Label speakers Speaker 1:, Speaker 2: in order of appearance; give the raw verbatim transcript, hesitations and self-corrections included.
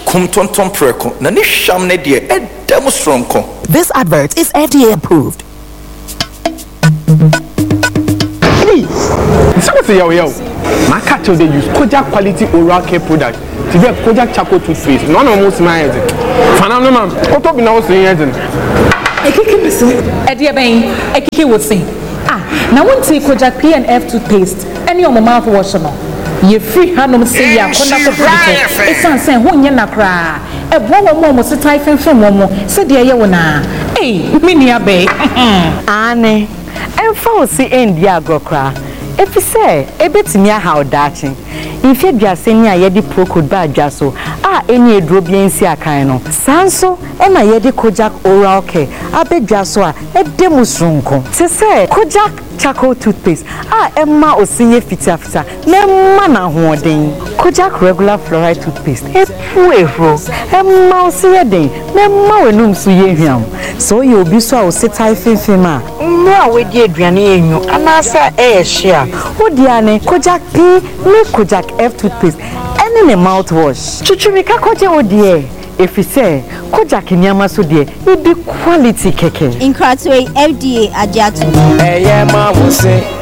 Speaker 1: kum tonton preko na ne hwam ne de edam sronko.
Speaker 2: This advert is F D A approved.
Speaker 3: Say yo yo, my cat they use Kojak quality oral care product to get Kojak charcoal toothpaste. None of most my head. Fanano man, what up in our saying?
Speaker 4: I kick him so. Eddie Bain, I kick it with sing. Ah, now one take Kojak P and F toothpaste. Any of my mouthwash no. You free hand on say ya conduct of it's not saying who you na cry. A woman mom was a typhoon from one said dear Yona. Hey, Minia Bay.
Speaker 5: Anne, and false in Diago cry. If you say, a bit near how dashing. If you just say near Yedi Pro could buy Jasso, ah, any drobian sia kino. Sanso, and my Yedi Kojak oral care, I bet Jassoa, a demusrunko. To say, Kojak charcoal toothpaste, ah, Emma or senior fita fita, no manner hoarding. Kojak regular fluoride toothpaste, a puero, a mouse a day, no more room to yam. So you'll be so sit I fima. No, with ye Driani, and answer a share. Oh, Diane, Kojak P, make Kojak F toothpaste, and in a mouthwash. Chuchumika Koja, oh dear. If you say, Kojak in Yamaso dear, it be quality keke.
Speaker 6: In Cratway F D A Ajatu.
Speaker 7: Eh, yeah, ma will say.